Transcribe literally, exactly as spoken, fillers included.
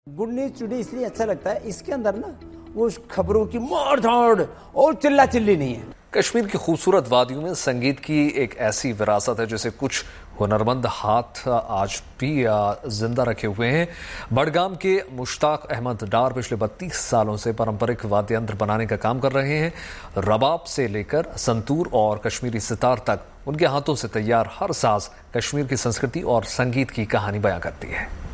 Good news today इसलिए अच्छा लगता है, इसके अंदर ना वो खबरों की मार धाड़ और चिल्ला चिल्ली नहीं है। कश्मीर की खूबसूरत वादियों में संगीत की एक ऐसी विरासत है जिसे कुछ हुनरमंद हाथ आज भी जिंदा रखे हुए हैं। बडगाम के मुश्ताक अहमद डार पिछले बत्तीस सालों से पारंपरिक वाद्य यंत्र बनाने का काम कर रहे हैं। रबाब से लेकर संतूर और कश्मीरी सितार तक उनके हाथों से तैयार हर साज कश्मीर की संस्कृति और संगीत की कहानी बयां करती है।